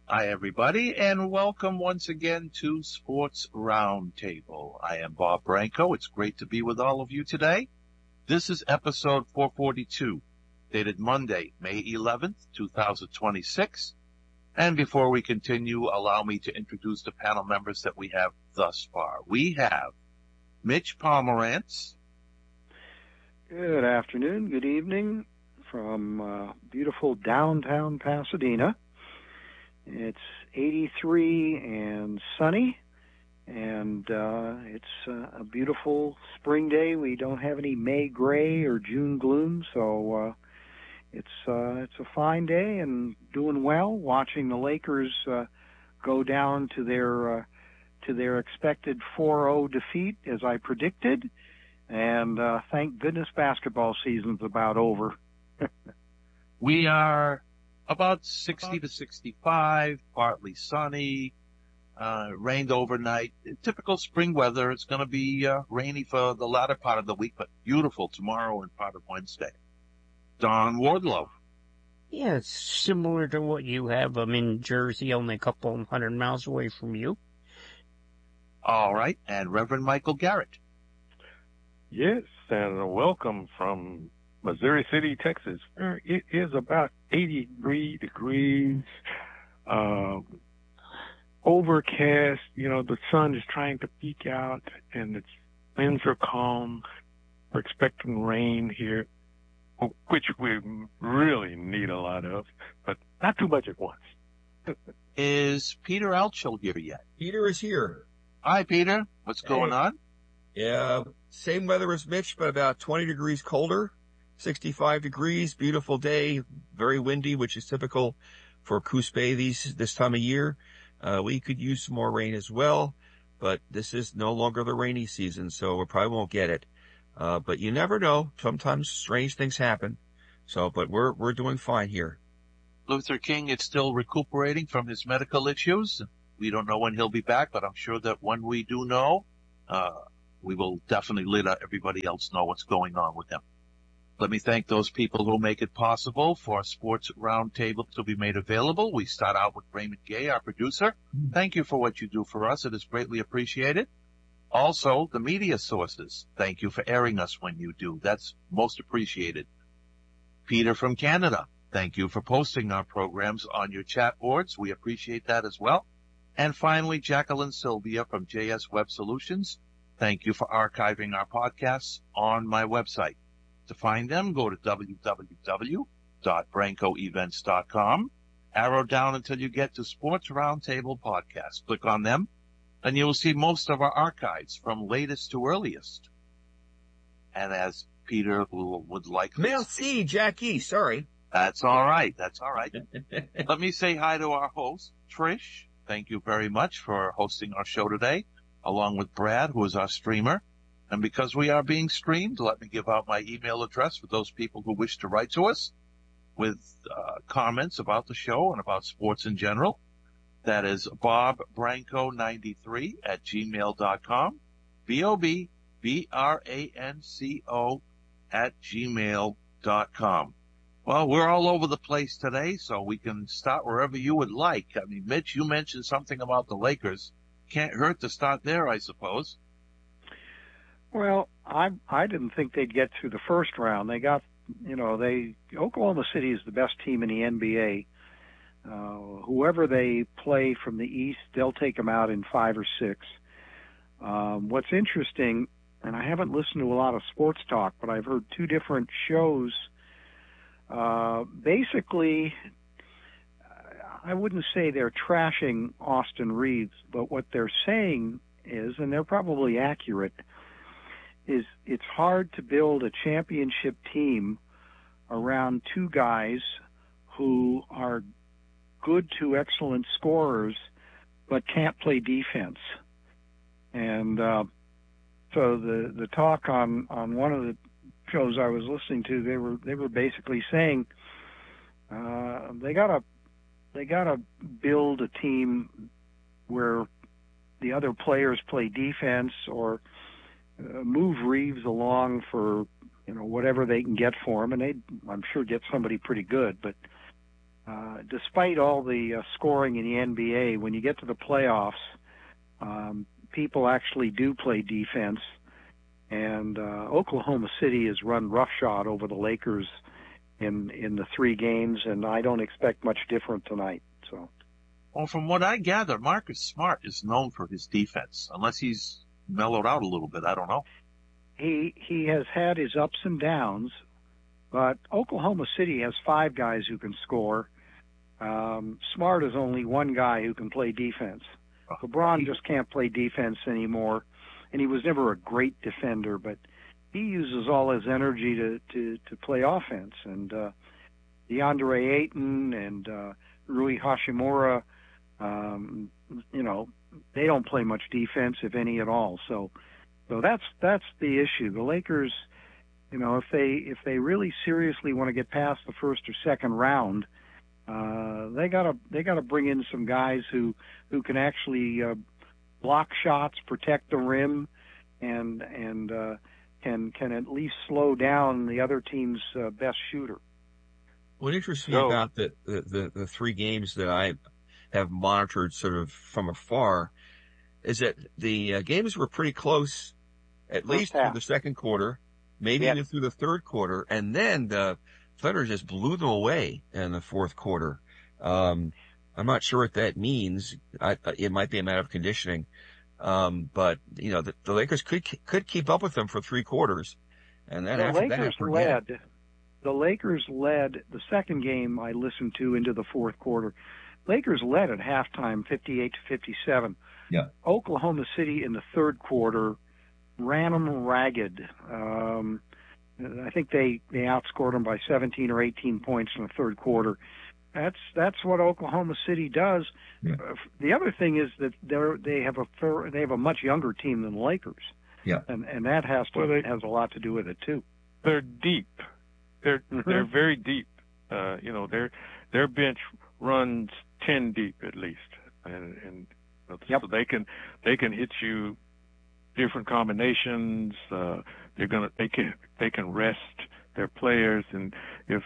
Hi, everybody, and welcome once again to Sports Roundtable. I am Bob Branco. It's great to be with all of you today. This is episode 442, dated Monday, May 11th, 2026. And before we continue, allow me to introduce the panel members that we have thus far. We have Mitch Pomerantz. Good afternoon, good evening from beautiful downtown Pasadena. It's 83 and sunny, and it's a beautiful spring day. We don't have any May gray or June gloom, so it's a fine day and doing well. Watching the Lakers go down to their expected 4-0 defeat, as I predicted, and thank goodness basketball season's about over. We are about 60 to 65, partly sunny, rained overnight. Typical spring weather. It's going to be rainy for the latter part of the week, but beautiful tomorrow and part of Wednesday. Don Wardlow. Yeah, it's similar to what you have. I'm in Jersey, only a couple hundred miles away from you. All right, and Reverend Michael Garrett. Yes, and welcome from Missouri City, Texas, where it is about 83 degrees, overcast. You know, the sun is trying to peek out, and its winds are calm. We're expecting rain here, which we really need a lot of, but not too much at once. Is Peter Altschul here yet? Peter is here. Hi, Peter. What's going on? Yeah, same weather as Mitch, but about 20 degrees colder, 65 degrees, beautiful day, very windy, which is typical for Coos Bay this time of year. We could use some more rain as well, but this is no longer the rainy season, so we probably won't get it. But you never know. Sometimes strange things happen. But we're doing fine here. Luther King is still recuperating from his medical issues. We don't know when he'll be back, but I'm sure that when we do know, we will definitely let everybody else know what's going on with him. Let me thank those people who make it possible for Sports Roundtable to be made available. We start out with Raymond Gay, our producer. Thank you for what you do for us. It is greatly appreciated. Also, the media sources. Thank you for airing us when you do. That's most appreciated. Peter from Canada. Thank you for posting our programs on your chat boards. We appreciate that as well. And finally, Jacqueline Sylvia from JS Web Solutions. Thank you for archiving our podcasts on my website. To find them, go to www.brancoevents.com. Arrow down until you get to Sports Roundtable Podcast. Click on them, and you will see most of our archives from latest to earliest. And as Peter would like... Merci, Jackie. Sorry. That's all right. That's all right. Let me say hi to our host, Trish. Thank you very much for hosting our show today, along with Brad, who is our streamer. And because we are being streamed, let me give out my email address for those people who wish to write to us with comments about the show and about sports in general. That is bobbranco93@gmail.com, BOBBRANCO@gmail.com. Well, we're all over the place today, so we can start wherever you would like. I mean, Mitch, you mentioned something about the Lakers. Can't hurt to start there, I suppose. Well, I didn't think they'd get through the first round. They got, Oklahoma City is the best team in the NBA. Whoever they play from the East, they'll take them out in 5 or 6. What's interesting, and I haven't listened to a lot of sports talk, but I've heard 2 different shows. Basically, I wouldn't say they're trashing Austin Reeves, but what they're saying is, and they're probably accurate, is it's hard to build a championship team around 2 guys who are good to excellent scorers but can't play defense. And so the talk on one of the shows I was listening to, they were basically saying they gotta build a team where the other players play defense, or move Reeves along for whatever they can get for him, and I'm sure get somebody pretty good. But despite all the scoring in the NBA, when you get to the playoffs, people actually do play defense. And Oklahoma City has run roughshod over the Lakers in the 3 games, and I don't expect much different tonight. So, Well, from what I gather, Marcus Smart is known for his defense, unless he's mellowed out a little bit. I don't know. he has had his ups and downs, but Oklahoma City has 5 guys who can score. Smart is only one guy who can play defense. LeBron just can't play defense anymore, and he was never a great defender, but he uses all his energy to play offense. And DeAndre Ayton and Rui Hashimura, they don't play much defense, if any at all. So that's the issue. The Lakers, if they really seriously want to get past the first or second round, they gotta bring in some guys who can actually block shots, protect the rim, and can at least slow down the other team's best shooter. What interests me about the 3 games that I have monitored sort of from afar is that the games were pretty close, at least through the second quarter, maybe even through the third quarter, and then the Thunder just blew them away in the fourth quarter. I'm not sure what that means. It might be a matter of conditioning. But the Lakers could keep up with them for 3 quarters, and then the Lakers led the second game I listened to into the fourth quarter. Lakers led at halftime 58-57. Yeah. Oklahoma City in the third quarter ran them ragged. I think they outscored them by 17 or 18 points in the third quarter. That's what Oklahoma City does. Yeah. The other thing is that they have a much younger team than the Lakers. Yeah. And that has a lot to do with it too. They're deep. They're very deep. Their bench runs 10 deep at least, and so they can hit you different combinations. They can rest their players, and if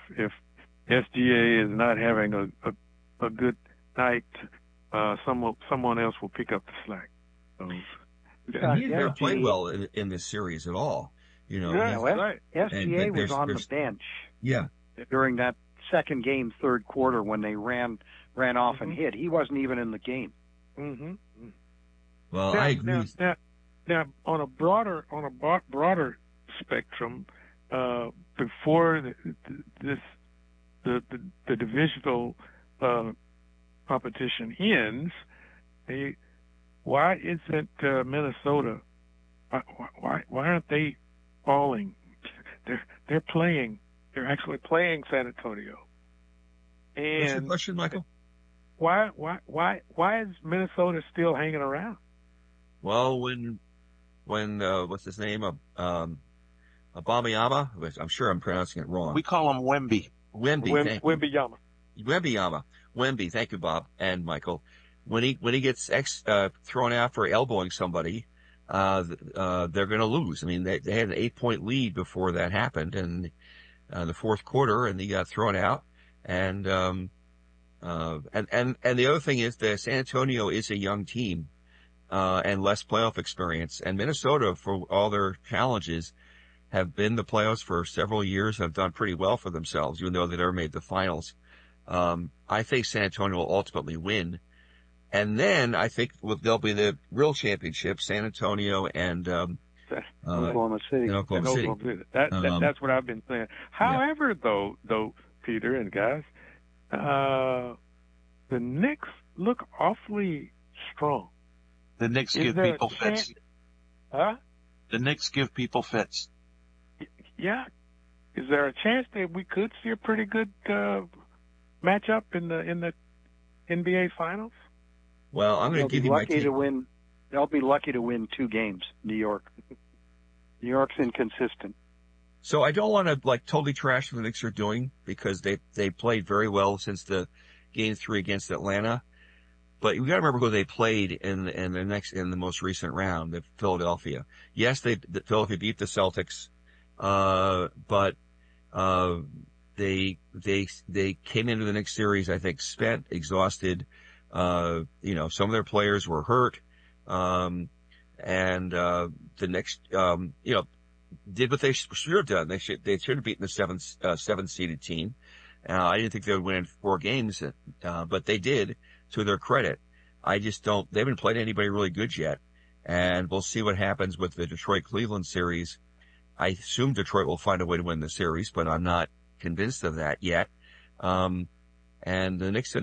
SGA is not having a good night, someone else will pick up the slack. So, he never played well in this series at all. Right. SGA was on the bench. Yeah. During that second game, third quarter, when they ran off and hit, he wasn't even in the game. Mm-hmm. Well, I agree. Now, on a broader spectrum, before the divisional competition ends, why isn't Minnesota? Why aren't they falling? They're playing. They're actually playing San Antonio. And what's your question, Michael? Why is Minnesota still hanging around? Well, when what's his name? Abamayama? I'm sure I'm pronouncing it wrong. We call him Wemby. Wembanyama. Wemby. Thank you, Bob and Michael. When he gets thrown out for elbowing somebody, they're going to lose. I mean, they had an 8-point lead before that happened, and the fourth quarter, and he got thrown out. And the other thing is that San Antonio is a young team, and less playoff experience. And Minnesota, for all their challenges, have been the playoffs for several years, have done pretty well for themselves, even though they never made the finals. I think San Antonio will ultimately win. And then I think there'll be the real championship, San Antonio and Oklahoma City. That's what I've been saying. However, though, Peter and guys, the Knicks look awfully strong. The Knicks give people fits. Huh? The Knicks give people fits. Yeah. Is there a chance that we could see a pretty good matchup in the NBA Finals? Well, I'm going to give you my team. They'll be lucky to win 2 games, New York. New York's inconsistent. So I don't want to totally trash what the Knicks are doing, because they played very well since the Game 3 against Atlanta. But you got to remember who they played in the most recent round, the Philadelphia. Yes, Philadelphia beat the Celtics, but they came into the next series, I think, spent, exhausted. Some of their players were hurt. The Knicks, did what they should have done. They should have beaten the seventh seeded team. I didn't think they would win in 4 games, but they did, to their credit. They haven't played anybody really good yet. And we'll see what happens with the Detroit-Cleveland series. I assume Detroit will find a way to win the series, but I'm not convinced of that yet. And the Knicks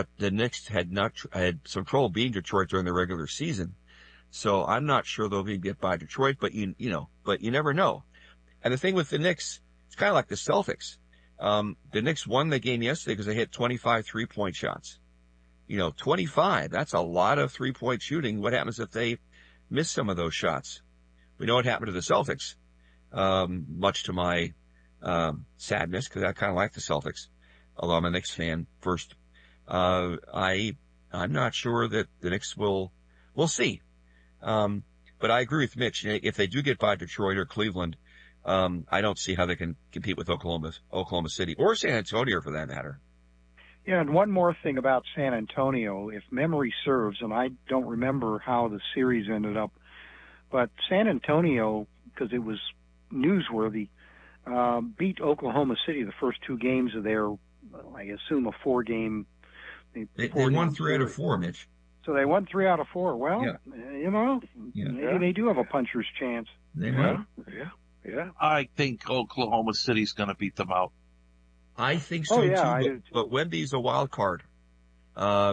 had some trouble beating Detroit during the regular season. So I'm not sure they'll get by Detroit, but you never know. And the thing with the Knicks, it's kind of like the Celtics. The Knicks won the game yesterday because they hit 25 3-point shots. 25, that's a lot of 3-point shooting. What happens if they miss some of those shots? We know what happened to the Celtics, much to my sadness, because I kind of like the Celtics, although I'm a Knicks fan first. I'm not sure that the Knicks we'll see. But I agree with Mitch. If they do get by Detroit or Cleveland, I don't see how they can compete with Oklahoma City or San Antonio for that matter. Yeah, and one more thing about San Antonio, if memory serves, and I don't remember how the series ended up, but San Antonio, because it was newsworthy, beat Oklahoma City the first 2 games of their, I assume, a 4-game. They won 3 out of 4, Mitch. So they won 3 out of 4. Well, yeah. Maybe they do have a puncher's chance. They might. Yeah. I think Oklahoma City's going to beat them out. I think so too. But Wemby's a wild card. What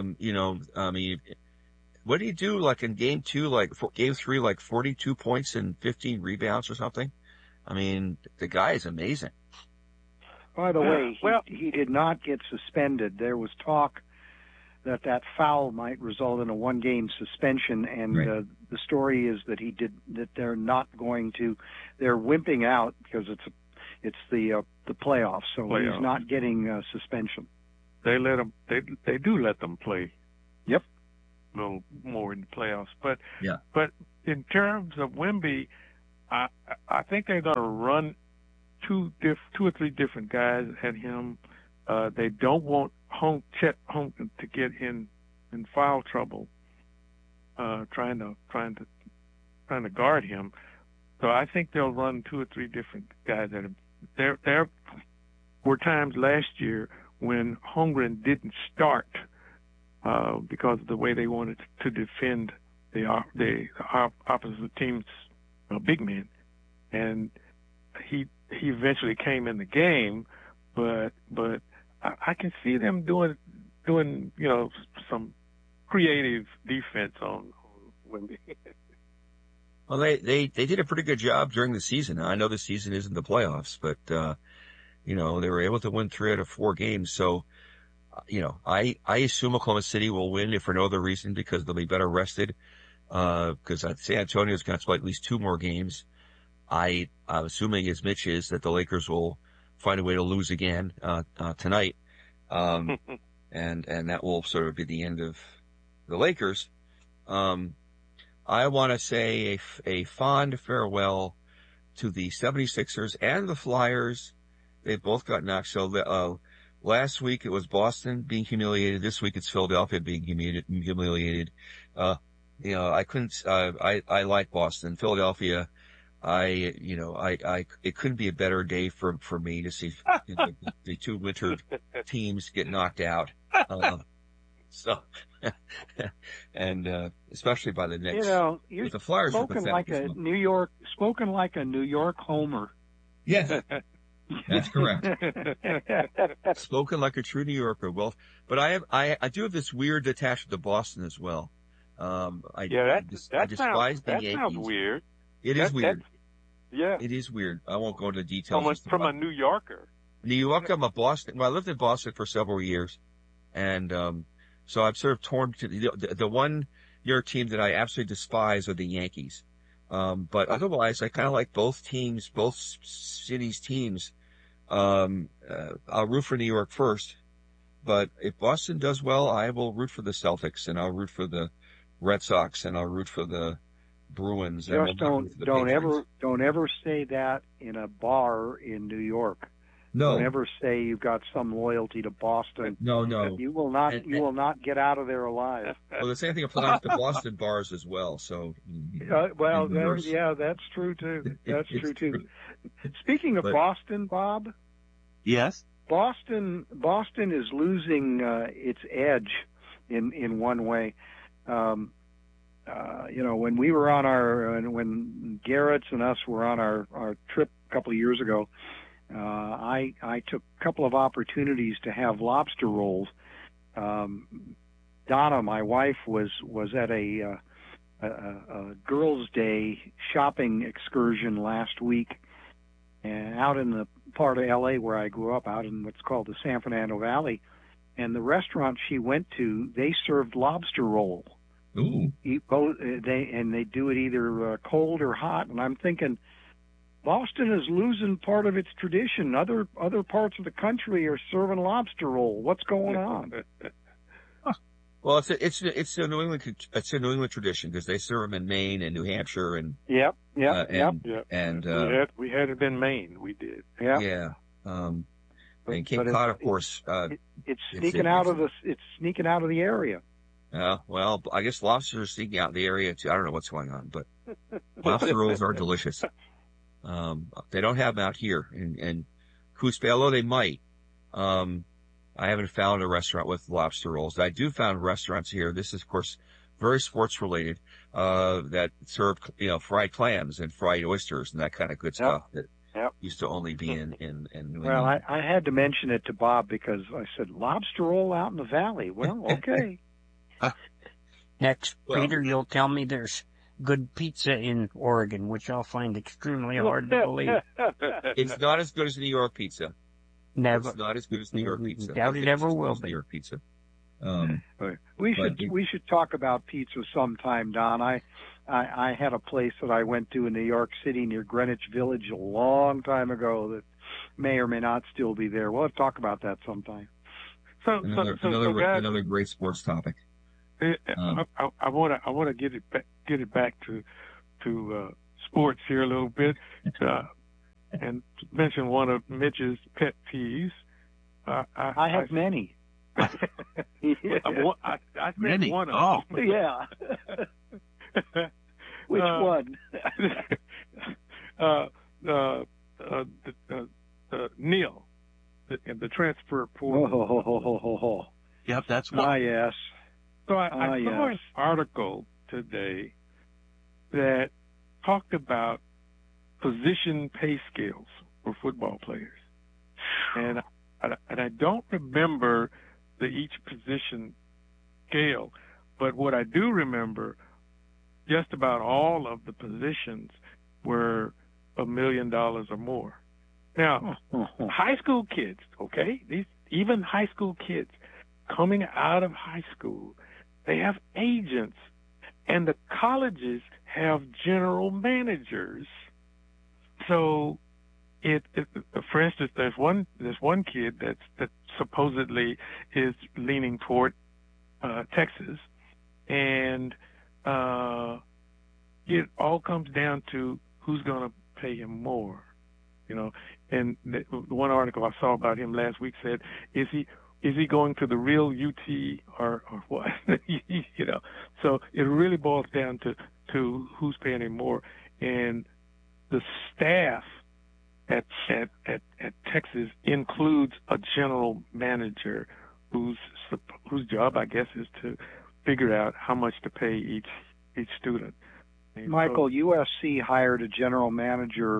do you do like in game 2, game 3, 42 points and 15 rebounds or something? I mean, the guy is amazing. By the way, he did not get suspended. There was talk that foul might result in a 1-game suspension, and right. The story is that they're not going to. They're wimping out because it's the playoffs, so he's not getting suspension. They do let them play. Yep. A little more in the playoffs, but yeah. But in terms of Wemby, I think they're going to run 2 or 3 different guys at him. They don't want Chet Holmgren to get in foul trouble, trying to guard him. So I think they'll run 2 or 3 different guys at him. There were times last year when Holmgren didn't start because of the way they wanted to defend the opposite team's big men, and he eventually came in the game, but I can see them doing some creative defense on Wemby. Well, they did a pretty good job during the season. I know the season isn't the playoffs, but they were able to win 3 out of 4 games. So, I assume Oklahoma City will win if for no other reason because they'll be better rested. Because San Antonio's going to play at least 2 more games. I'm assuming, as Mitch is, that the Lakers will find a way to lose again tonight, and that will sort of be the end of the Lakers. I want to say a fond farewell to the 76ers and the Flyers. They both got knocked. So last week it was Boston being humiliated. This week it's Philadelphia being humiliated. I like Boston. Philadelphia, it couldn't be a better day for me to see the 2 winter teams get knocked out. And especially by the Knicks. You're the Flyers spoken like a New York homer. Yes, that's correct. Spoken like a true New Yorker. Well, but I do have this weird attachment to Boston as well. I despise the Yankees. Sounds weird. It is weird. Yeah. It is weird. I won't go into details. From a New Yorker. New York, I'm a Boston. Well, I lived in Boston for several years. And, so I'm sort of torn to the one New York team that I absolutely despise are the Yankees. But otherwise, I kind of like both cities' teams. I'll root for New York first. But if Boston does well, I will root for the Celtics and I'll root for the Red Sox and I'll root for the Bruins. Just don't ever say that in a bar in New York. No. Don't ever say you've got some loyalty to Boston. No. You will not. And- You will not get out of there alive. Well, the same thing applies to Boston bars as well. So, Well, in reverse. yeah, that's true too. That's It's true too. true. Speaking of But- Boston, Bob, Yes. Boston is losing its edge in one way. When we were on when Garrett's and us were on our trip a couple of years ago, I took a couple of opportunities to have lobster rolls. Donna, my wife, was at a girls' day shopping excursion last week, and out in the part of LA where I grew up, out in what's called the San Fernando Valley. And the restaurant she went to, they served lobster roll. Ooh. They do it either cold or hot. And I'm thinking, Boston is losing part of its tradition. Other parts of the country are serving lobster roll. What's going on? Well, it's a New England tradition because they serve them in Maine and New Hampshire and Yep. and we had it in Maine. We did. yeah. And Cape Cod, of course. It's sneaking out of the area. Well, I guess lobsters are sneaking out in the area too. I don't know what's going on, but lobster rolls are delicious. They don't have them out here in Coos Bay, although they might. I haven't found a restaurant with lobster rolls. I do found restaurants here. This is, of course, very sports related, that serve, fried clams and fried oysters and that kind of good stuff that used to only be in New England. Well, I had to mention it to Bob because I said, lobster roll out in the valley. Well, okay. Next, Peter, you'll tell me there's good pizza in Oregon, which I'll find extremely hard to believe. It's not as good as New York pizza. Never. It's not as good as New York pizza. Doubt it ever will New be. York pizza. We should talk about pizza sometime, Don. I had a place that I went to in New York City near Greenwich Village a long time ago that may or may not still be there. We'll have to talk about that sometime. So guys, Another great sports topic. I want to get it back to sports here a little bit, and mention one of Mitch's pet peeves. I have many. I said Many. one of them. Yeah. Which one? Neil, the transfer portal. Yep, that's one. Ah, yes. So I saw yes. an article today that talked about position pay scales for football players, and I don't remember each position scale, but what I do remember, just about all of the positions were $1 million or more. Now, high school kids, okay, even high school kids coming out of high school, they have agents, and the colleges have general managers. So, for instance, there's one kid that supposedly is leaning toward Texas, and it all comes down to who's going to pay him more, And the one article I saw about him last week said, is he going to the real UT or what? So it really boils down to who's paying him more, and the staff at Texas includes a general manager whose job, I guess, is to figure out how much to pay each student. And Michael, USC hired a general manager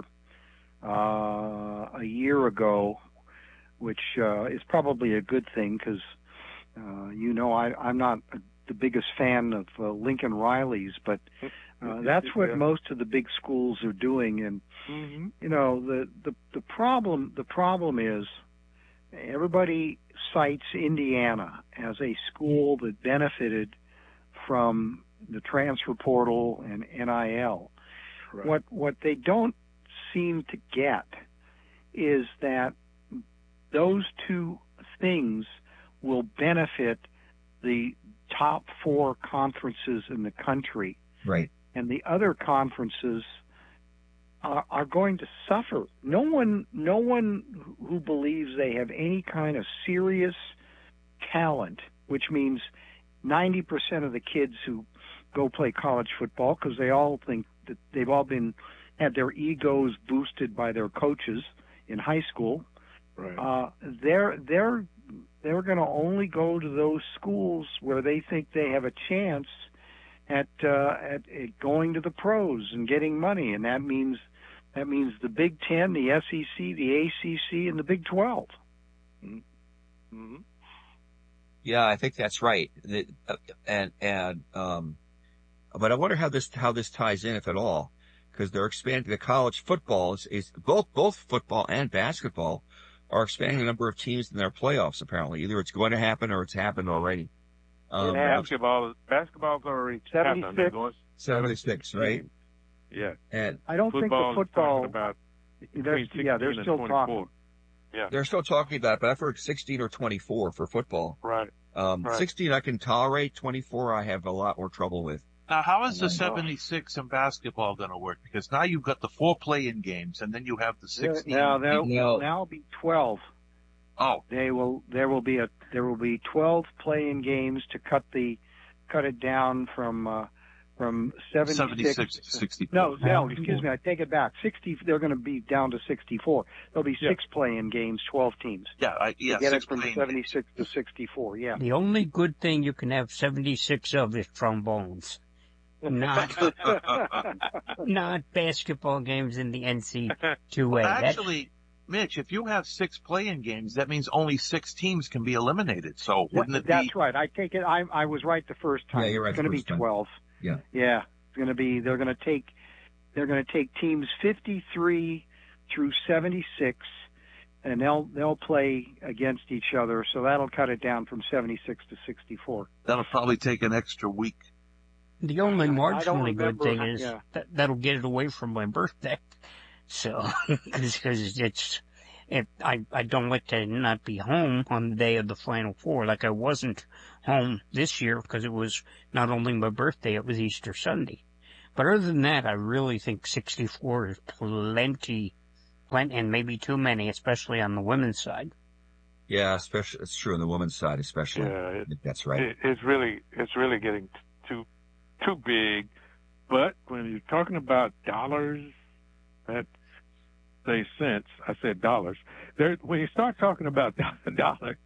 a year ago, which is probably a good thing because, I'm not the biggest fan of Lincoln Riley's, but that's what most of the big schools are doing. And, the problem is everybody cites Indiana as a school that benefited from the transfer portal and NIL. Right. What they don't seem to get is that those two things will benefit the top 4 conferences in the country. Right. And the other conferences are going to suffer. No one who believes they have any kind of serious talent, which means 90% of the kids who go play college football, because they all think that they've all had their egos boosted by their coaches in high school. Right. They're going to only go to those schools where they think they have a chance at going to the pros and getting money, and that means the Big Ten, the SEC, the ACC, and the Big 12. Mm-hmm. Yeah, I think that's right. But I wonder how this ties in, if at all, because they're expanding the college football is both football and basketball are expanding the number of teams in their playoffs. Apparently, either it's going to happen or it's happened already. Basketball's already 76. happened. 76, right? Yeah. And I don't think the football. About they're still 24. talking. Yeah. they're still talking about it, but I've heard 16 or 24 for football. Right. Right. 16 I can tolerate, 24 I have a lot more trouble with. Now, how is the 76 in basketball going to work? Because now you've got the 4 play-in games, and then you have the 16. Now there'll be 12. Oh, There will be 12 play-in games to cut it down from 76 to 64. No, excuse me, I take it back. 60. They're going to be down to 64. There'll be 6 play-in games, 12 teams. Yeah, Get 6 it from play-in 76 to 64. Yeah. The only good thing you can have 76 of is trombones. Not basketball games in the NC2A. Actually, Mitch, if you have 6 play-in games, that means only 6 teams can be eliminated. So wouldn't it be? That's right. I take it. I was right the first time. Yeah, you're right. It's going to be 12. Yeah. Yeah. It's going to be. They're going to take teams 53 through 76, and they'll play against each other. So that'll cut it down from 76 to 64. That'll probably take an extra week. The only marginally good thing is yeah. that'll get it away from my birthday. So, because I don't like to not be home on the day of the Final Four. Like I wasn't home this year because it was not only my birthday, it was Easter Sunday. But other than that, I really think 64 is plenty, and maybe too many, especially on the women's side. Yeah, especially it's true on the women's side, especially. Yeah, That's right. It's really getting too big. But when you're talking about dollars, that say cents, I said dollars. When you start talking about dollars,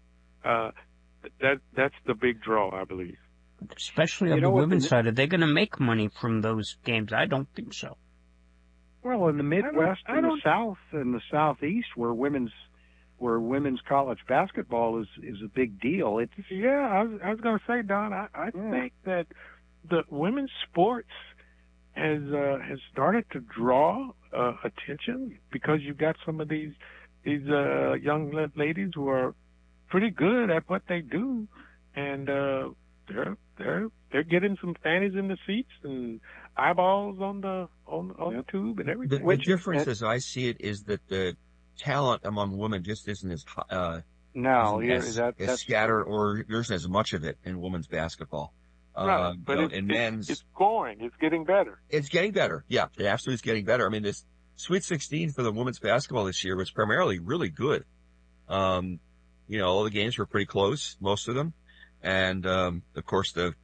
that's the big draw, I believe. Especially on the women's side, are they going to make money from those games? I don't think so. Well, in the Midwest and the South and the Southeast, where women's college basketball is a big deal. I was going to say, Don, I think that the women's sports has started to draw attention because you've got some of these young ladies who are pretty good at what they do, and they're getting some fannies in the seats and eyeballs on the tube and everything. The difference, as I see it, is that the talent among women just isn't as scattered, or there isn't as much of it in women's basketball. Right, but it's growing. It's getting better. It's getting better. Yeah, it absolutely is getting better. I mean, this Sweet 16 for the women's basketball this year was primarily really good. All the games were pretty close, most of them. And, of course, the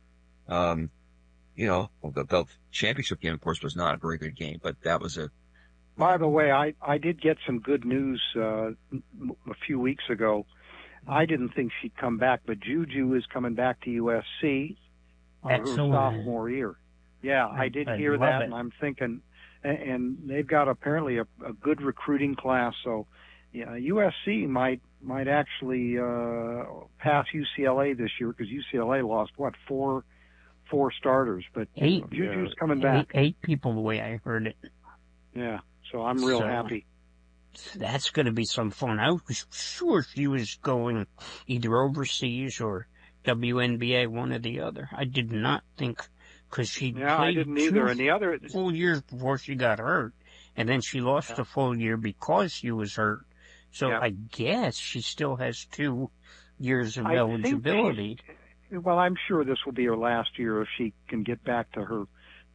championship game, of course, was not a very good game, but that was By the way, I did get some good news, a few weeks ago. I didn't think she'd come back, but Juju is coming back to USC. Her sophomore year. Yeah, I did hear that, and I'm thinking, and they've got apparently a good recruiting class, so yeah, USC might actually pass UCLA this year because UCLA lost four starters, but Juju's coming back. Eight people, the way I heard it. Yeah, so I'm real happy. That's going to be some fun. I was sure she was going either overseas or WNBA, one or the other. I did not think, because she played two full years before she got hurt, and then she lost a full year because she was hurt. So I guess she still has 2 years of eligibility. Well, I'm sure this will be her last year if she can get back to her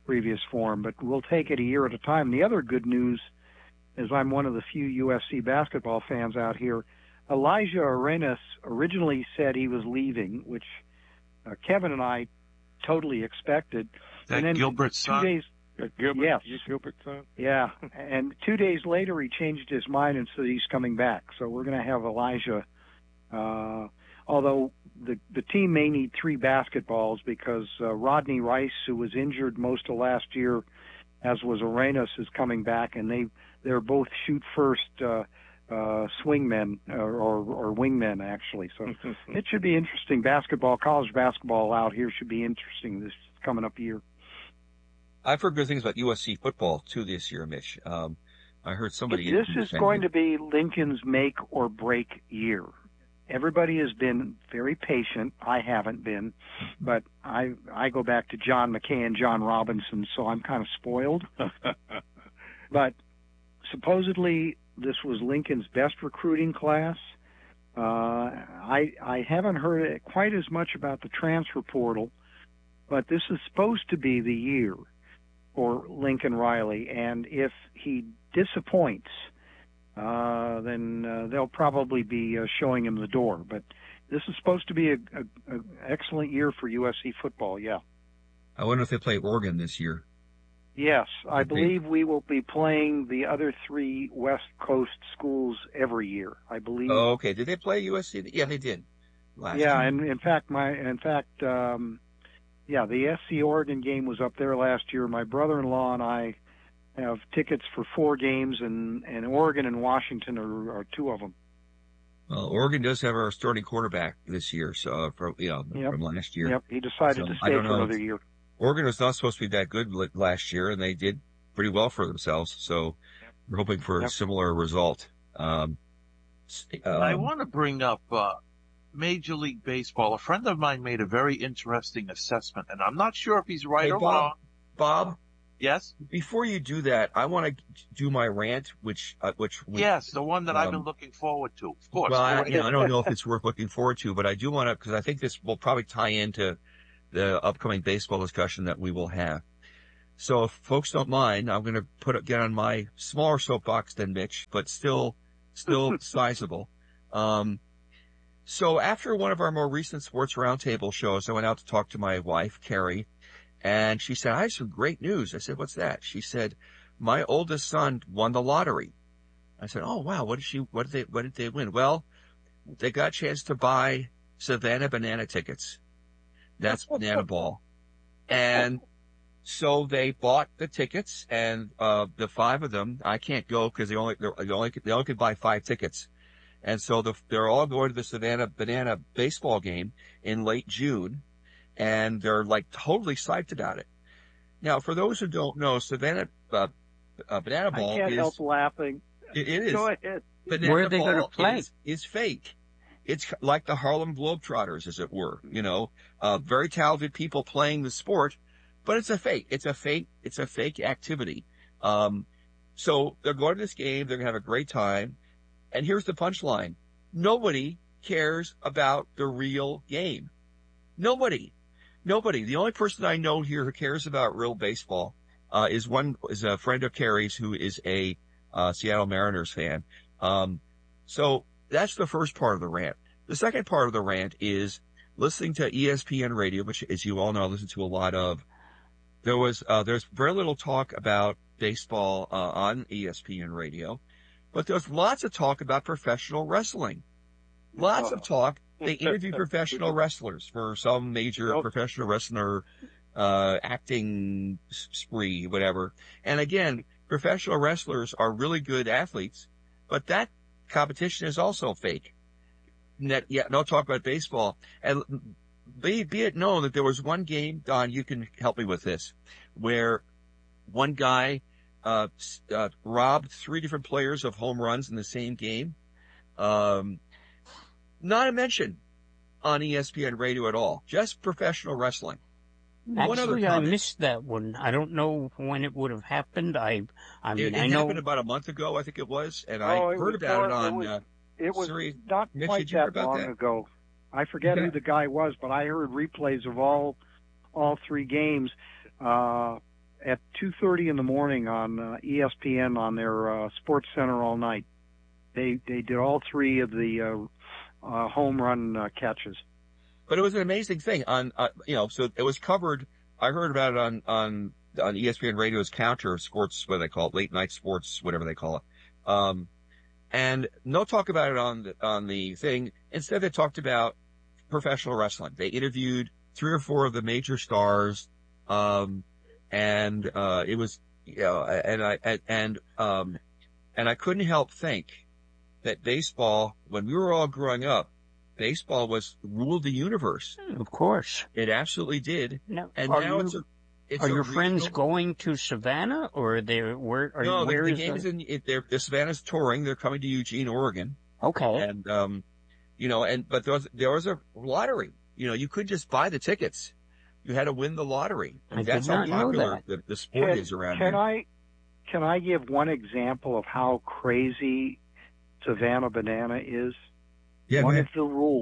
previous form, but we'll take it a year at a time. The other good news is I'm one of the few USC basketball fans out here. Elijah Arenas originally said he was leaving, which Kevin and I totally expected. That and then Gilbert's son? 2 days, Gilbert, yes. Gilbert's son? yeah, and 2 days later he changed his mind and said he's coming back. So we're going to have Elijah, although the team may need 3 basketballs because Rodney Rice, who was injured most of last year, as was Arenas, is coming back, and they're both shoot first swingmen or wingmen actually. So it should be interesting. College basketball out here should be interesting this coming up year. I've heard good things about USC football too this year, Mitch. I heard somebody. This is going to be Lincoln's make or break year. Everybody has been very patient. I haven't been, but I go back to John McKay and John Robinson, so I'm kind of spoiled. But supposedly this was Lincoln's best recruiting class. I haven't heard quite as much about the transfer portal, but this is supposed to be the year for Lincoln Riley, and if he disappoints, then they'll probably be showing him the door. But this is supposed to be a excellent year for USC football, yeah. I wonder if they play Oregon this year. Yes, I believe we will be playing the other 3 West Coast schools every year, I believe. Oh, okay. Did they play USC? Yeah, they did. Last yeah, year. and in fact, the SC Oregon game was up there last year. My brother-in-law and I have tickets for 4 games, and Oregon and Washington are 2 of them. Well, Oregon does have our starting quarterback this year, so from last year. Yep, he decided to stay for another year. Oregon was not supposed to be that good last year, and they did pretty well for themselves. So we're hoping for a similar result. I want to bring up Major League Baseball. A friend of mine made a very interesting assessment, and I'm not sure if he's right or wrong. Bob? Yes? Before you do that, I want to do my rant, which yes, the one that I've been looking forward to, of course. Well, I don't know if it's worth looking forward to, but I do want to, because I think this will probably tie into the upcoming baseball discussion that we will have. So if folks don't mind, I'm going to get on my smaller soapbox than Mitch, but still sizable. So after one of our more recent Sports Roundtable shows, I went out to talk to my wife, Carrie, and she said, I have some great news. I said, what's that? She said, my oldest son won the lottery. I said, oh, wow. What did they win? Well, they got a chance to buy Savannah Banana tickets. That's Banana Ball. And so they bought the tickets, and the 5 of them, I can't go because they only could buy 5 tickets. And so they're all going to the Savannah Banana baseball game in late June, and they're like totally psyched about it. Now, for those who don't know, Savannah Banana Ball I can't help laughing. It is. Go ahead. Banana Where are they going to play? Is fake. It's like the Harlem Globetrotters, as it were, very talented people playing the sport, but it's a fake. It's a fake activity. So they're going to this game. They're going to have a great time. And here's the punchline. Nobody cares about the real game. Nobody. The only person I know here who cares about real baseball, is a friend of Carrie's who is a, Seattle Mariners fan. So that's the first part of the rant. The second part of the rant is listening to ESPN radio, which, as you all know, I listen to a lot of. There's very little talk about baseball, on ESPN radio, but there's lots of talk about professional wrestling. Lots of talk. They interview professional wrestlers for some major professional wrestler, acting spree, whatever. And again, professional wrestlers are really good athletes, but that competition is also fake. No talk about baseball. And be it known that there was one game, Don, you can help me with this, where one guy robbed 3 different players of home runs in the same game. Not a mention on ESPN radio at all. Just professional wrestling. Actually, I missed that one. I don't know when it would have happened. I know it happened about a month ago, I think it was, and I heard about it on. It was Siri, not Mitch, quite did you hear that about long that? ago. I forget who the guy was, but I heard replays of all 3 games. at 2:30 in the morning on ESPN on their Sports Center all night. They did all three of the home run catches. But it was an amazing thing so it was covered. I heard about it on ESPN Radio's Counter Sports, what do they call it, late night sports, whatever they call it. And no talk about it on the thing. Instead, they talked about professional wrestling. They interviewed 3 or 4 of the major stars. It was, and I couldn't help think that baseball, when we were all growing up, baseball ruled the universe. Of course. It absolutely did. Now, and now are your friends going to Savannah, or where the is game the Savannah's touring. They're coming to Eugene, Oregon. Okay. And, but there was a lottery. You couldn't just buy the tickets. You had to win the lottery. And that's how popular the sport is around here. Can I give one example of how crazy Savannah Banana is? Yeah, One of the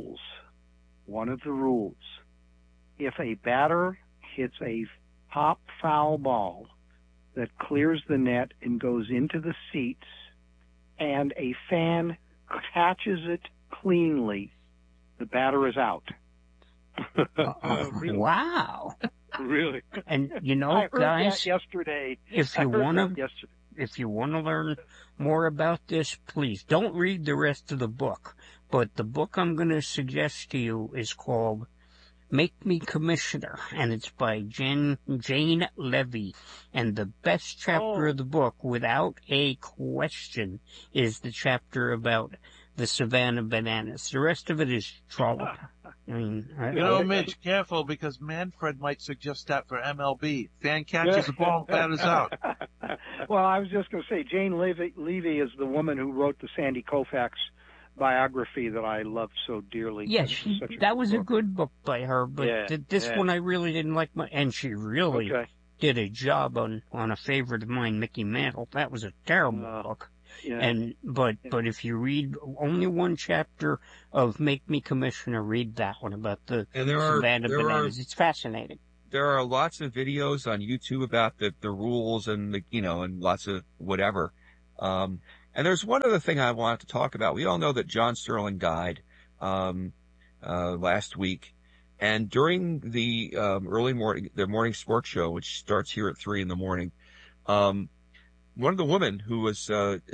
rules, if a batter hits a pop foul ball that clears the net and goes into the seats, and a fan catches it cleanly, the batter is out. Really? Wow. Really? And I heard guys, that yesterday. if you want to learn more about this, please don't read the rest of the book. But the book I'm going to suggest to you is called Make Me Commissioner, and it's by Jane Levy. And the best chapter of the book, without a question, is the chapter about the Savannah Bananas. The rest of it is trollop. I mean, Mitch, careful, because Manfred might suggest that for MLB. Fan catches the ball, bat is out. Well, I was just going to say, Jane Levy is the woman who wrote the Sandy Koufax biography that I loved so dearly. Yes, that was a good book by her, but this one I really didn't like much, and she really did a job on a favorite of mine, Mickey Mantle. That was a terrible book. Yeah. But if you read only one chapter of Make Me Commissioner, read that one about the Savannah Bananas. It's fascinating. There are lots of videos on YouTube about the rules and and lots of whatever. And there's one other thing I wanted to talk about. We all know that John Sterling died last week, and during the morning sports show, which starts here at 3 a.m, one of the women who was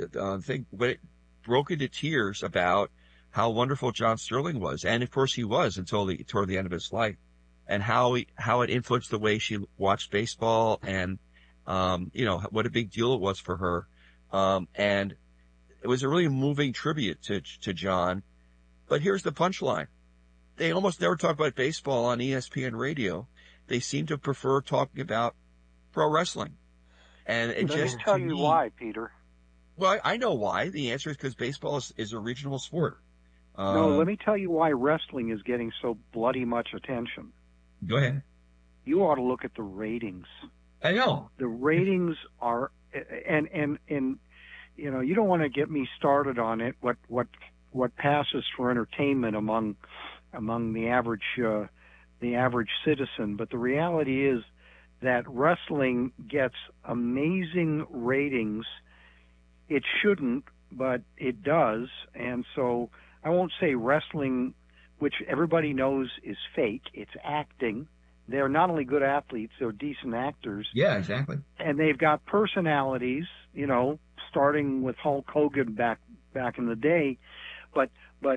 broke into tears about how wonderful John Sterling was, and of course he was toward the end of his life, and how it influenced the way she watched baseball, and what a big deal it was for her, and it was a really moving tribute to John. But here's the punchline: they almost never talk about baseball on ESPN radio. They seem to prefer talking about pro wrestling. And it Let me tell you why, Peter. Well, I know why. The answer is because baseball is a regional sport. No, let me tell you why wrestling is getting so bloody much attention. Go ahead. You ought to look at the ratings. I know. The ratings are, and you don't want to get me started on it. What passes for entertainment among the average citizen, but the reality is that wrestling gets amazing ratings. It shouldn't, but it does. And so I won't say wrestling, which everybody knows is fake. It's acting. They're not only good athletes, they're decent actors. Yeah, exactly. And they've got personalities, starting with Hulk Hogan back in the day. But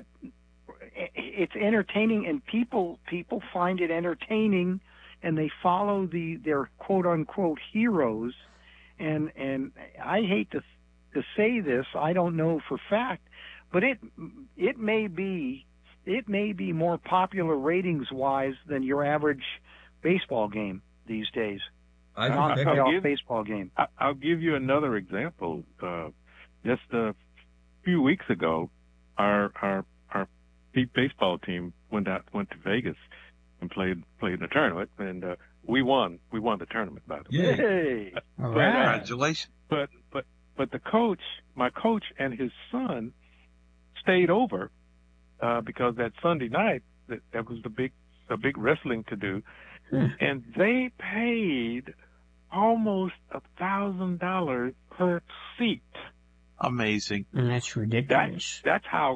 it's entertaining, and people find it entertaining, and they follow their quote unquote heroes, and I hate to say this, I don't know for fact, but it may be more popular ratings wise than your average baseball game these days. Baseball game. I'll give you another example. Just a few weeks ago, our baseball team went to Vegas and played in a tournament, and we won the tournament, by the way. Hey, all right. Congratulations! But the coach, my coach, and his son stayed over because that Sunday night that was a big wrestling to do, and they paid almost $1,000 per seat. Amazing. And that's ridiculous. That's how,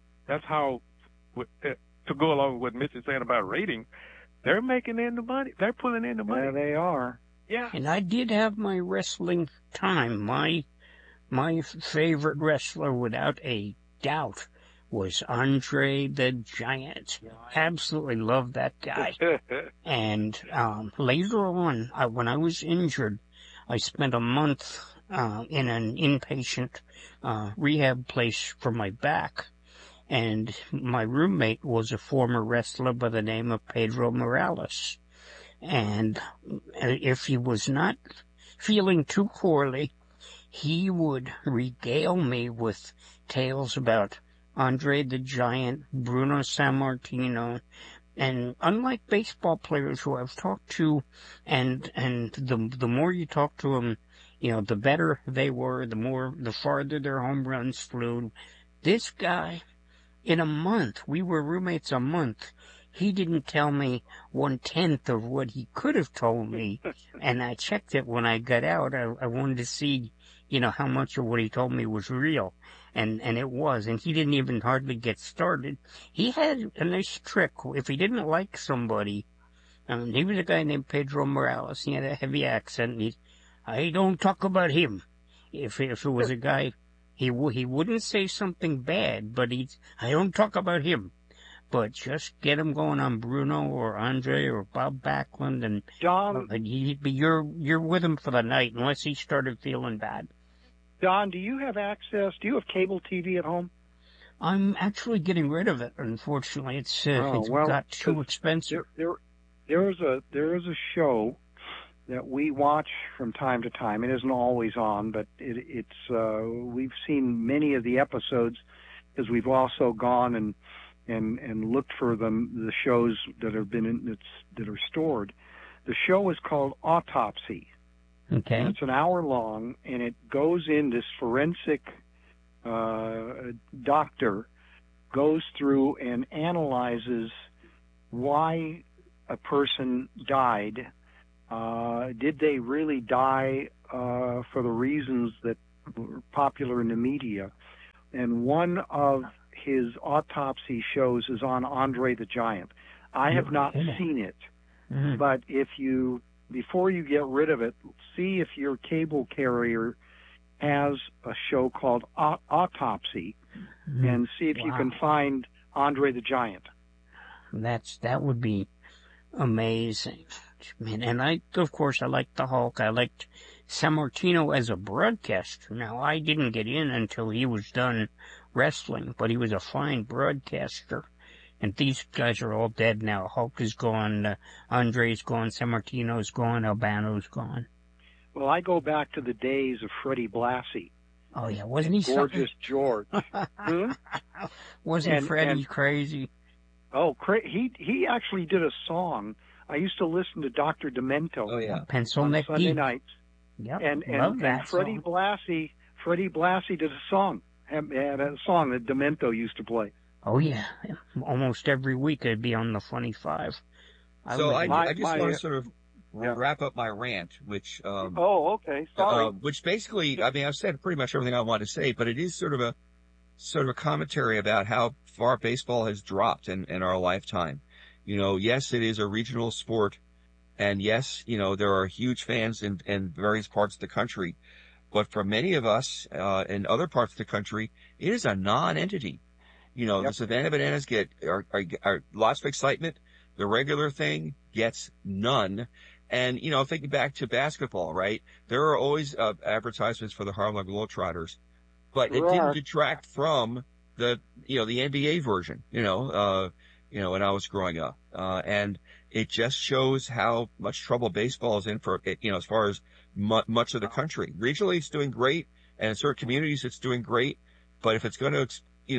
to go along with what Mitch is saying about ratings, they're making in the money. They're pulling in the money. Yeah, they are. Yeah. And I did have my wrestling time. My favorite wrestler, without a doubt, was Andre the Giant. Absolutely loved that guy. And later on, when I was injured, I spent a month in an inpatient rehab place for my back. And my roommate was a former wrestler by the name of Pedro Morales. And if he was not feeling too poorly, he would regale me with tales about Andre the Giant, Bruno Sammartino, and unlike baseball players who I've talked to, and the more you talk to them, you know, the better they were, the farther their home runs flew. This guy, in a month, we were roommates a month, he didn't tell me 1/10 of what he could have told me, and I checked it when I got out. I wanted to see, you know, how much of what he told me was real, and it was, and he didn't even hardly get started. He had a nice trick. If he didn't like somebody, he was a guy named Pedro Morales. He had a heavy accent, and I don't talk about him. If it was a guy, he wouldn't say something bad, but I don't talk about him. But just get him going on Bruno or Andre or Bob Backlund, and Don, you're with him for the night unless he started feeling bad. Don, do you have access? Do you have cable TV at home? I'm actually getting rid of it. Unfortunately, it's well, got too expensive. There is a show that we watch from time to time. It isn't always on, but it's we've seen many of the episodes because we've also gone and looked for the shows that have been that are stored. The show is called Autopsy. Okay. And it's an hour long, and it goes in this forensic doctor goes through and analyzes why a person died. Did they really die for the reasons that were popular in the media? And one of his autopsy shows is on Andre the Giant. I have not seen it, but before you get rid of it, see if your cable carrier has a show called Autopsy, and see if you can find Andre the Giant. That would be amazing, man. And of course, I liked the Hulk. I liked Sammartino as a broadcaster. Now, I didn't get in until he was done wrestling, but he was a fine broadcaster. And these guys are all dead now. Hulk is gone, Andre's gone, Sammartino's gone, Albano's gone. Well, I go back to the days of Freddie Blassie. Oh yeah, wasn't he Gorgeous George? Wasn't Freddie crazy? Oh, he actually did a song. I used to listen to Dr. Demento. Oh yeah, Pencil Neck Sunday nights. Yep, and Freddie Blassie did a song. Had a song that Demento used to play. Oh yeah, almost every week I'd be on the Funny Five. I just want to sort of wrap up my rant, which okay, sorry. Which basically, I mean, I've said pretty much everything I want to say, but it is sort of a commentary about how far baseball has dropped in our lifetime. You know, yes, it is a regional sport, and yes, you know, there are huge fans in various parts of the country, but for many of us in other parts of the country, it is a non-entity. You know, the Savannah Bananas get are lots of excitement. The regular thing gets none. And, you know, thinking back to basketball, right? There are always advertisements for the Harlem Globetrotters, but it didn't detract from the NBA version, when I was growing up. And it just shows how much trouble baseball is in for, as far as much of the country. Regionally, it's doing great, and in certain communities, it's doing great. But if it's going to,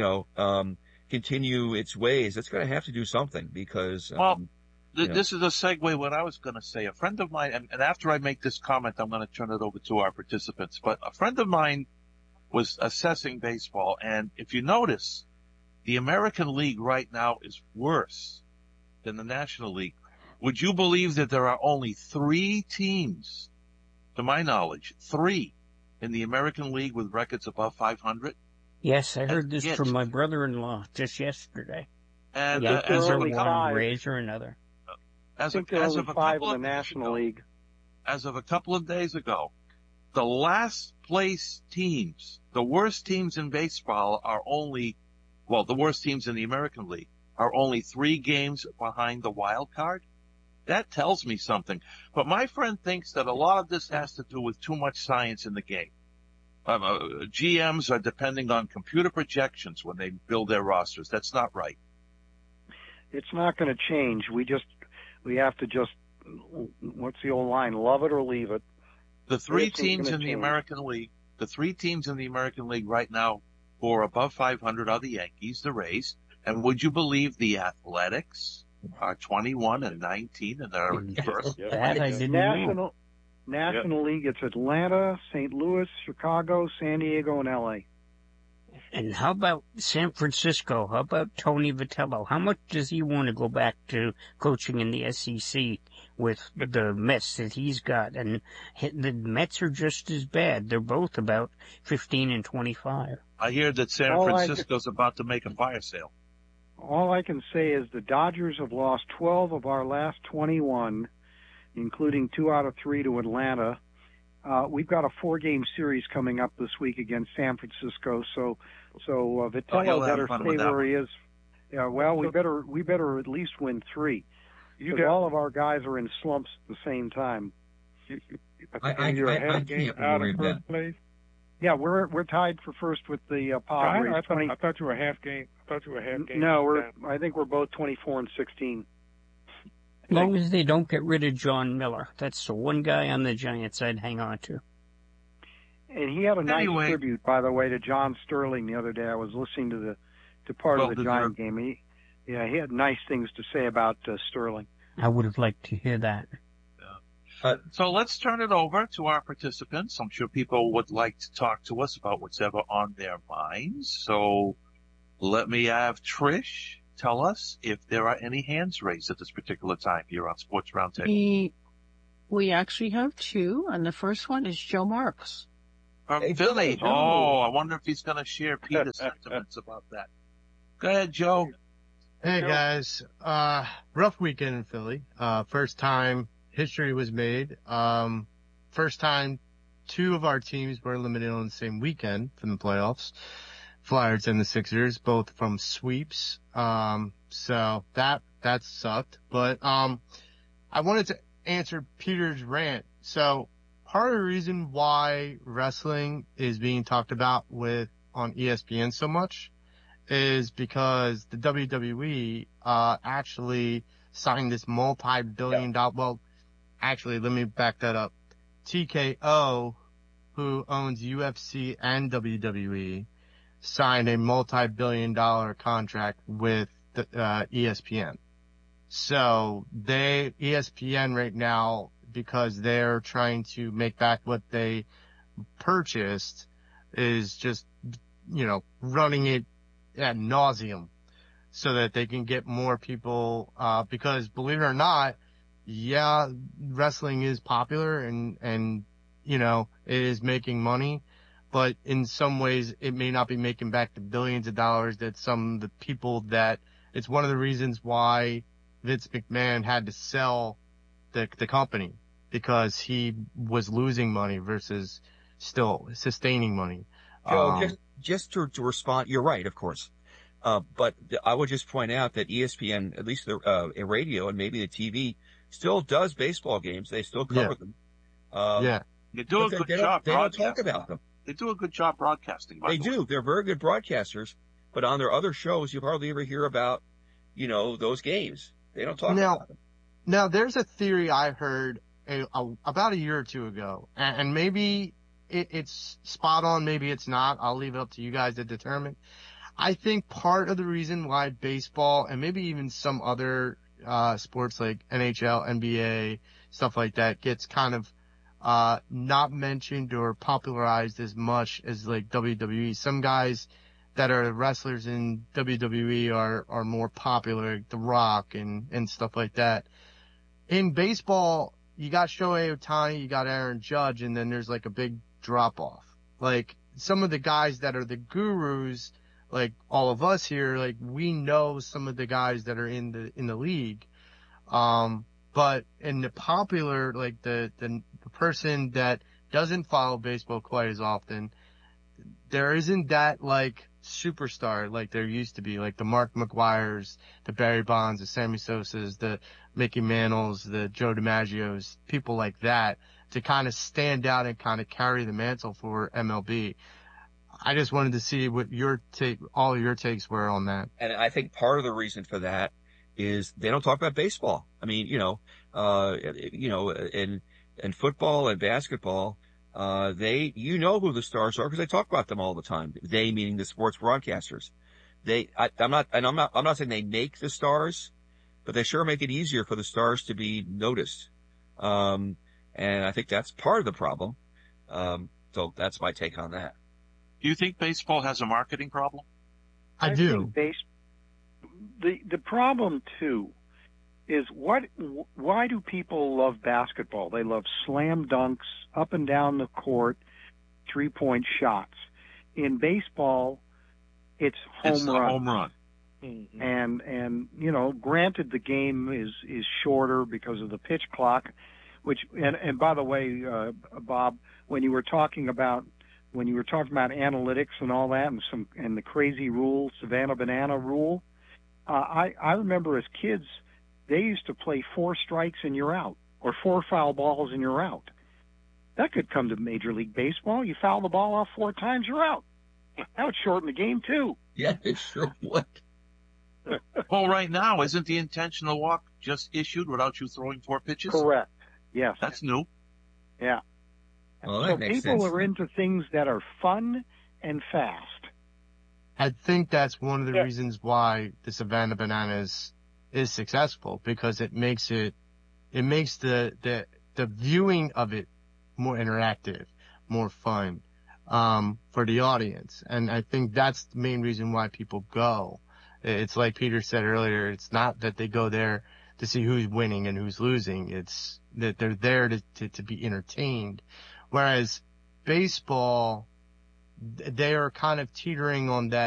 continue its ways, it's going to have to do something because, this is a segue what I was going to say. A friend of mine, and after I make this comment, I'm going to turn it over to our participants, but a friend of mine was assessing baseball, and if you notice, the American League right now is worse than the National League. Would you believe that there are only 3 teams to my knowledge, 3 in the American League with records above 500. Yes, I heard this Yet- from my brother-in-law just yesterday. And I think there Yankees are are only one, 5. Rays are another. I think there are only 5 in the National League. As of a couple of days ago, the last place teams, the worst teams in baseball are only, well, the worst teams in the American League are only 3 games behind the wild card. That tells me something. But my friend thinks that a lot of this has to do with too much science in the game. GMs are depending on computer projections when they build their rosters. That's not right. It's not going to change. We have to just, what's the old line? Love it or leave it. The 3 It's teams gonna in the change. American League, the 3 teams in the American League right now who are above 500 are the Yankees, the Rays, and would you believe the Athletics are 21 and 19 and they're in first? That I didn't know. National League, it's Atlanta, St. Louis, Chicago, San Diego, and LA. And how about San Francisco? How about Tony Vitello? How much does he want to go back to coaching in the SEC with the Mets that he's got? And the Mets are just as bad. They're both about 15 and 25. I hear that San Francisco's about to make a fire sale. All I can say is the Dodgers have lost 12 of our last 21, including 2 out of 3 to Atlanta. We've got a 4-game series coming up this week against San Francisco, so Vitello better stay where he is. Yeah, well, we better at least win 3. Because all of our guys are in slumps at the same time. You're a half game out of first place. Yeah, we're tied for first with the Padres. I thought you were half game. No, I think we're both 24 and 16. As long as they don't get rid of John Miller. That's the one guy on the Giants I'd hang on to. And he had a nice tribute, by the way, to John Sterling the other day. I was listening to part of the Giant game. He had nice things to say about Sterling. I would have liked to hear that. So let's turn it over to our participants. I'm sure people would like to talk to us about what's ever on their minds. So let me have Trish tell us if there are any hands raised at this particular time here on Sports Roundtable. We actually have 2, and the first one is Joe Marks. From Philly. Oh, I wonder if he's going to share Peter's sentiments about that. Go ahead, Joe. Hey, guys. Rough weekend in Philly. First time history was made. First time 2 of our teams were eliminated on the same weekend from the playoffs. Flyers and the Sixers, both from sweeps. So that sucked. But, I wanted to answer Peter's rant. So part of the reason why wrestling is being talked about on ESPN so much is because the WWE, actually signed this multi-billion-dollar, well, actually, let me back that up. TKO, who owns UFC and WWE, signed a multi-billion-dollar contract with the, ESPN. So ESPN right now, because they're trying to make back what they purchased, is just, running it ad nauseum so that they can get more people, because believe it or not, yeah, wrestling is popular and, it is making money, but in some ways it may not be making back the billions of dollars that some of the people it's one of the reasons why Vince McMahon had to sell the company, because he was losing money versus still sustaining money. Joe, just to respond, you're right, of course. But I would just point out that ESPN, at least the radio and maybe the TV, still does baseball games. They still cover them. They do a good job. They don't talk about them. They do a good job broadcasting. They do. They're very good broadcasters. But on their other shows, you hardly ever hear about, those games. They don't talk about them. Now, there's a theory I heard about a year or 2 ago, and maybe it's spot on, maybe it's not. I'll leave it up to you guys to determine. I think part of the reason why baseball and maybe even some other sports like NHL, NBA, stuff like that gets kind of not mentioned or popularized as much as like WWE. Some guys that are wrestlers in WWE are more popular, like The Rock and stuff like that. In baseball, you got Shohei Ohtani, you got Aaron Judge, and then there's like a big drop off. Like some of the guys that are the gurus, like all of us here, like we know some of the guys that are in the league. But in the popular, like the person that doesn't follow baseball quite as often, there isn't that like superstar like there used to be, like the Mark McGuires, the Barry Bonds, the Sammy Sosas, the Mickey Mantles, the Joe DiMaggios, people like that to kind of stand out and kind of carry the mantle for MLB. I just wanted to see what all your takes were on that. And I think part of the reason for that is they don't talk about baseball. I mean, in football and basketball, who the stars are because they talk about them all the time. They meaning the sports broadcasters. I'm not saying they make the stars, but they sure make it easier for the stars to be noticed. And I think that's part of the problem. So that's my take on that. Do you think baseball has a marketing problem? I do. Think the problem too is why do people love basketball? They love slam dunks, up and down the court, 3-point shots. In baseball, it's home run. Mm-hmm. And granted the game is shorter because of the pitch clock, and by the way, Bob, when you were talking about analytics and all that and the crazy rule, Savannah Banana rule, I remember as kids, they used to play 4 strikes and you're out, or 4 foul balls and you're out. That could come to Major League Baseball. You foul the ball off 4 times, you're out. That would shorten the game too. Yeah, it sure would. Well, right now, isn't the intentional walk just issued without you throwing 4 pitches? Correct. Yes. That's new. Yeah. Well, that so makes people sense. are into things that are fun and fast. I think that's one of the reasons why the Savannah Bananas is successful, because it makes the viewing of it more interactive, more fun, for the audience. And I think that's the main reason why people go. It's like Peter said earlier, it's not that they go there to see who's winning and who's losing. It's that they're there to be entertained. Whereas baseball, they are kind of teetering on that